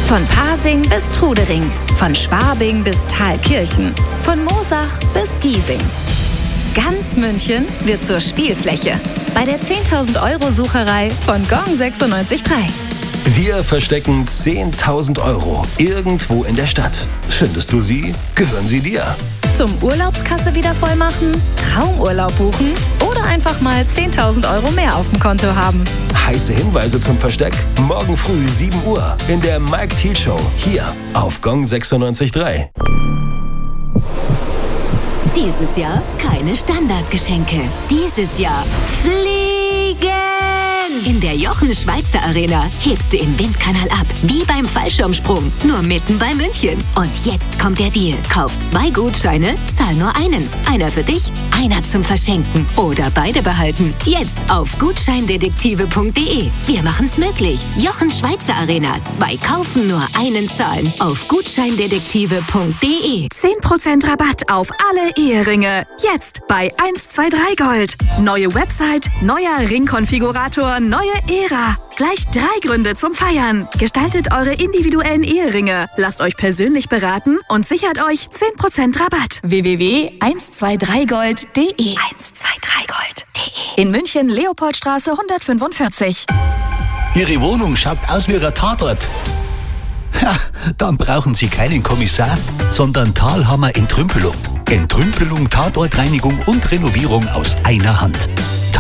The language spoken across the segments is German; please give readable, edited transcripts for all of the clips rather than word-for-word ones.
Von Pasing bis Trudering, von Schwabing bis Thalkirchen, von Moosach bis Giesing. Ganz München wird zur Spielfläche bei der 10.000 Euro Sucherei von Gong 96.3. Wir verstecken 10.000 Euro irgendwo in der Stadt. Findest du sie, gehören sie dir. Zum Urlaubskasse wieder voll machen, Traumurlaub buchen oder einfach mal 10.000 Euro mehr auf dem Konto haben. Heiße Hinweise zum Versteck morgen früh 7 Uhr in der Mike Thiel Show hier auf Gong 96.3. Dieses Jahr keine Standardgeschenke. Dieses Jahr fliegen! In der Jochen Schweizer Arena hebst du im Windkanal ab, wie beim Fallschirmsprung, nur mitten bei München. Und jetzt kommt der Deal. Kauf 2 Gutscheine, zahl nur einen. Einer für dich, einer zum Verschenken oder beide behalten. Jetzt auf gutscheindetektive.de. Wir machen's möglich. Jochen Schweizer Arena. 2 kaufen, nur einen zahlen. Auf gutscheindetektive.de. 10% Rabatt auf alle Eheringe. Jetzt bei 123 Gold. Neue Website, neuer Ringkonfigurator, neue Ära. Gleich 3 Gründe zum Feiern. Gestaltet eure individuellen Eheringe. Lasst euch persönlich beraten und sichert euch 10% Rabatt. www.123gold.de 123gold.de In München, Leopoldstraße 145. Ihre Wohnung schaut aus wie ein Tatort. Ja, dann brauchen Sie keinen Kommissar, sondern Thalhammer Entrümpelung. Entrümpelung, Tatortreinigung und Renovierung aus einer Hand.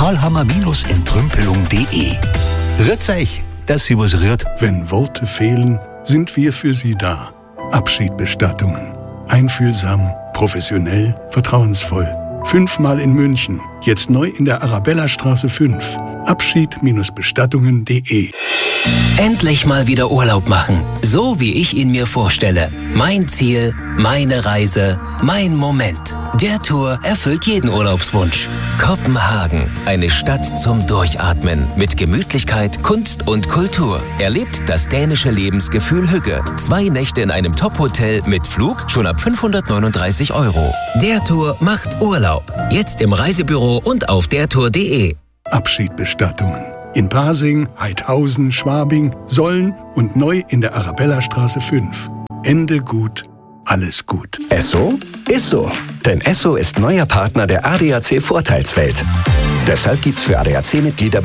Thalhammer-entrümpelung.de. Rührt's euch, dass Sie was rührt. Wenn Worte fehlen, sind wir für Sie da. Abschiedbestattungen. Einfühlsam, professionell, vertrauensvoll. 5-mal in München. Jetzt neu in der Arabellastraße 5. Abschied-bestattungen.de. Endlich mal wieder Urlaub machen. So wie ich ihn mir vorstelle. Mein Ziel, meine Reise, mein Moment. Der Tour erfüllt jeden Urlaubswunsch. Kopenhagen, eine Stadt zum Durchatmen. Mit Gemütlichkeit, Kunst und Kultur. Erlebt das dänische Lebensgefühl Hügge. 2 Nächte in einem Top-Hotel mit Flug schon ab 539 €. Der Tour macht Urlaub. Jetzt im Reisebüro und auf dertour.de. Abschiedbestattungen. In Pasing, Heidhausen, Schwabing, Solln und neu in der Arabellastraße 5. Ende gut, alles gut. Esso ist so. Denn Esso ist neuer Partner der ADAC Vorteilswelt. Deshalb gibt's für ADAC-Mitglieder